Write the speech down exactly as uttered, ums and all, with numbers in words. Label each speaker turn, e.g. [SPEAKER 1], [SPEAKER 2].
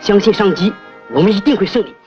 [SPEAKER 1] 相信上级，我们一定会胜利。